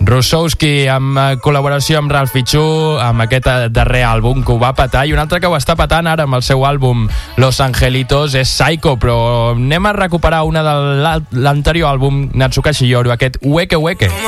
Russowski amb col·laboració amb Ralph Fichu, amb aquest darrer àlbum que ho va petar, i un altre que ho està petant ara amb el seu àlbum Los Angelitos és Psycho, però anem a recuperar una de l'anterior àlbum, Natsuka Shiyoru, aquest Weke Weke.